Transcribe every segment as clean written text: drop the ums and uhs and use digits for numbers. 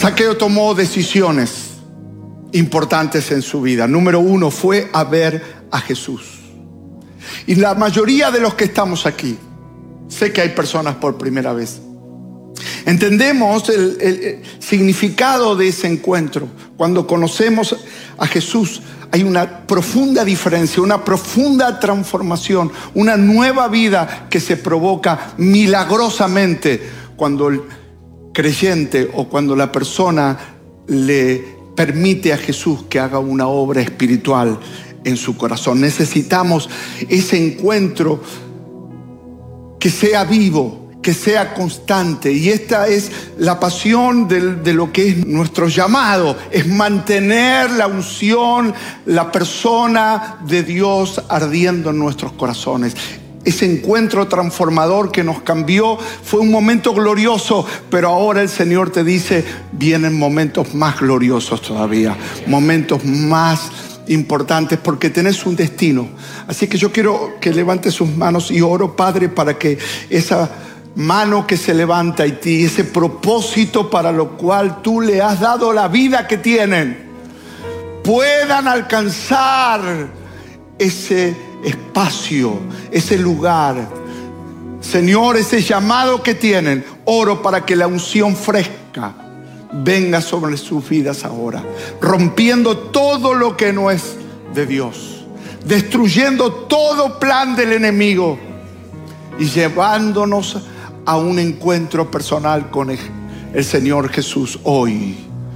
Zaqueo tomó decisiones importantes en su vida. Número 1 fue a ver a Jesús. Y la mayoría de los que estamos aquí, sé que hay personas por primera vez, entendemos el significado de ese encuentro. Cuando conocemos a Jesús, hay una profunda diferencia, una profunda transformación, una nueva vida que se provoca milagrosamente cuando el creyente o cuando la persona le permite a Jesús que haga una obra espiritual en su corazón. Necesitamos ese encuentro que sea vivo, que sea constante. Y esta es la pasión de lo que es nuestro llamado, es mantener la unción, la persona de Dios ardiendo en nuestros corazones. Ese encuentro transformador que nos cambió fue un momento glorioso, pero ahora el Señor te dice, vienen momentos más gloriosos todavía, momentos más importantes, porque tenés un destino. Así que yo quiero que levantes sus manos y oro, Padre, para que esa mano que se levanta en ti, ese propósito para lo cual tú le has dado la vida que tienen, puedan alcanzar ese espacio, ese lugar. Señor, ese llamado que tienen, oro para que la unción fresca venga sobre sus vidas ahora, rompiendo todo lo que no es de Dios, destruyendo todo plan del enemigo y llevándonos a un encuentro personal con el Señor Jesús hoy.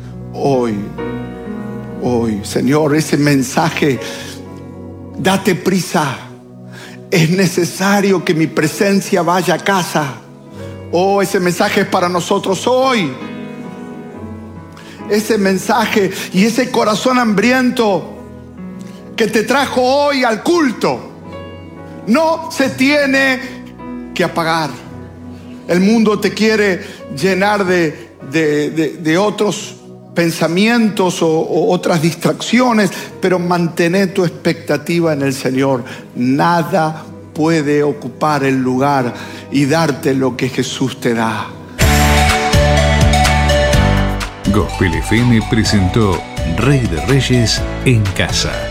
Señor, ese mensaje, date prisa, es necesario que mi presencia vaya a casa. Oh, ese mensaje es para nosotros hoy. Ese mensaje y ese corazón hambriento que te trajo hoy al culto no se tiene que apagar. El mundo te quiere llenar de otros pensamientos o otras distracciones, pero mantén tu expectativa en el Señor. Nada puede ocupar el lugar y darte lo que Jesús te da. Gospel FM presentó Rey de Reyes en Casa.